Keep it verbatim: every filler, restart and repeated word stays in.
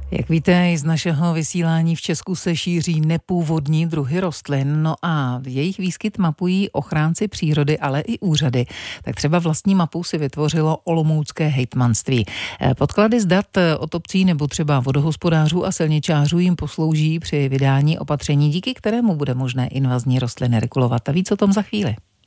Jak víte, z našeho vysílání v Česku se šíří nepůvodní druhy rostlin, no a jejich výskyt mapují ochránci přírody, ale i úřady. Tak třeba vlastní mapu si vytvořilo olomoucké hejtmanství. Podklady z dat od obcí nebo třeba vodohospodářů a silničářů jim poslouží při vydání opatření, díky kterému bude možné invazní rostliny regulovat. A víc o tom za chvíli.